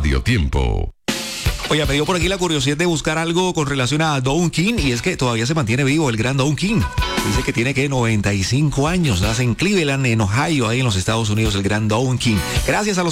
Radio Tiempo. Oye, me dio por aquí la curiosidad de buscar algo con relación a Don King, y es que todavía se mantiene vivo el gran Don King. Dice que tiene 95 años, nace en Cleveland, en Ohio, ahí en los Estados Unidos, el gran Don King. Gracias a los